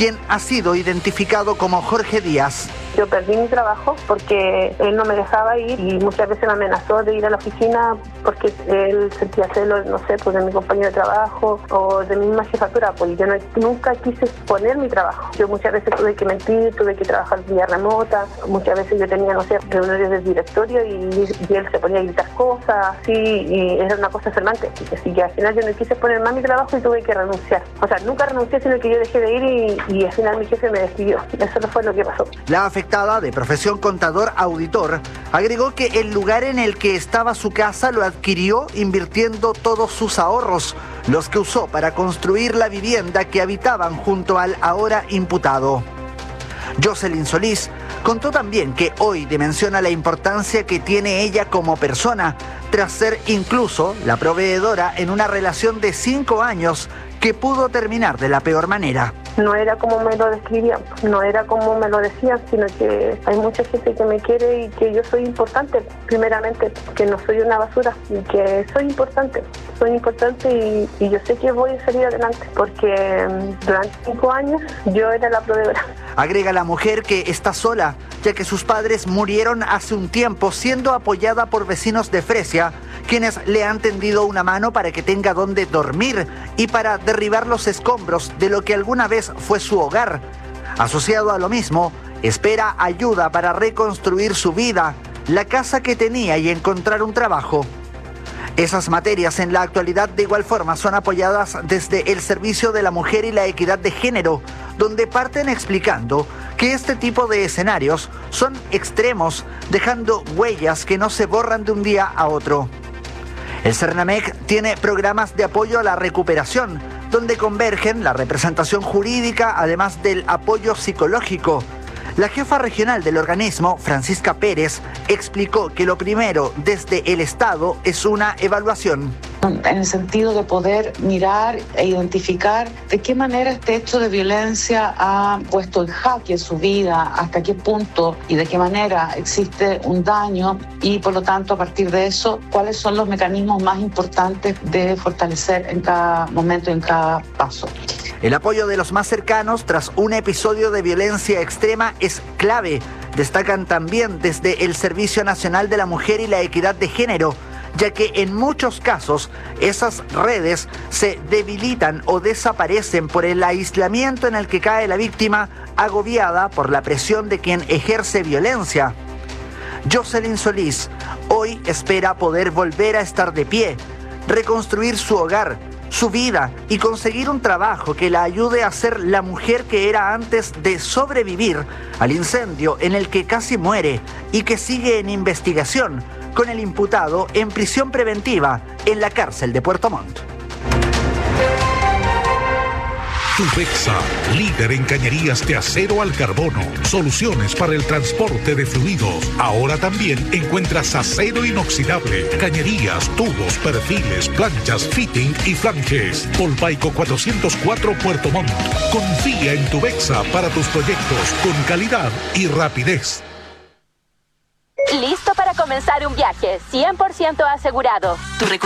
quien ha sido identificado como Jorge Díaz. Yo perdí mi trabajo porque él no me dejaba ir y muchas veces me amenazó de ir a la oficina porque él sentía celos, no sé, pues de mi compañero de trabajo o de mi misma jefatura, pues yo nunca quise exponer mi trabajo. Yo muchas veces tuve que mentir, tuve que trabajar vía remota, muchas veces yo tenía, no sé, reuniones del directorio y él se ponía a gritar cosas, así, y era una cosa alarmante. Así que al final yo no quise exponer más mi trabajo y tuve que renunciar. O sea, nunca renuncié, sino que yo dejé de ir y al final mi jefe me despidió. Eso no fue lo que pasó. La afectada, de profesión contador auditor, agregó que el lugar en el que estaba su casa lo adquirió invirtiendo todos sus ahorros, los que usó para construir la vivienda que habitaban junto al ahora imputado. Jocelyn Solís contó también que hoy dimensiona la importancia que tiene ella como persona, tras ser incluso la proveedora en una relación de 5 años que pudo terminar de la peor manera. No era como me lo describían, no era como me lo decían, sino que hay mucha gente que me quiere y que yo soy importante, primeramente, que no soy una basura y que soy importante y yo sé que voy a salir adelante porque durante 5 años yo era la proveedora. Agrega la mujer que está sola, ya que sus padres murieron hace un tiempo, siendo apoyada por vecinos de Fresia, quienes le han tendido una mano para que tenga donde dormir y para derribar los escombros de lo que alguna vez fue su hogar. Asociado a lo mismo, espera ayuda para reconstruir su vida, la casa que tenía y encontrar un trabajo. Esas materias en la actualidad de igual forma son apoyadas desde el Servicio de la Mujer y la Equidad de Género, donde parten explicando que este tipo de escenarios son extremos, dejando huellas que no se borran de un día a otro. El Cernamec tiene programas de apoyo a la recuperación, donde convergen la representación jurídica además del apoyo psicológico. La jefa regional del organismo, Francisca Pérez, explicó que lo primero desde el Estado es una evaluación. En el sentido de poder mirar e identificar de qué manera este hecho de violencia ha puesto en jaque su vida, hasta qué punto y de qué manera existe un daño y por lo tanto a partir de eso, cuáles son los mecanismos más importantes de fortalecer en cada momento y en cada paso. El apoyo de los más cercanos tras un episodio de violencia extrema es clave. Destacan también desde el Servicio Nacional de la Mujer y la Equidad de Género, ya que en muchos casos esas redes se debilitan o desaparecen por el aislamiento en el que cae la víctima, agobiada por la presión de quien ejerce violencia. Jocelyn Solís hoy espera poder volver a estar de pie, reconstruir su hogar, su vida y conseguir un trabajo que la ayude a ser la mujer que era antes de sobrevivir al incendio en el que casi muere y que sigue en investigación, con el imputado en prisión preventiva en la cárcel de Puerto Montt. Tubexa, líder en cañerías de acero al carbono, soluciones para el transporte de fluidos. Ahora también encuentras acero inoxidable, cañerías, tubos, perfiles, planchas, fitting y flanges. Polpaico 404 Puerto Montt. Confía en Tubexa para tus proyectos con calidad y rapidez. Listo para comenzar un viaje 100% asegurado.